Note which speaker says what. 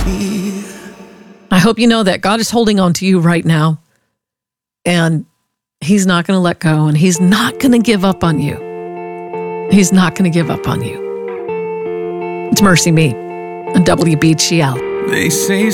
Speaker 1: I hope you know that God is holding on to you right now, and He's not going to let go, and He's not going to give up on you. He's not going to give up on you. It's Mercy Me on WBGL.
Speaker 2: They say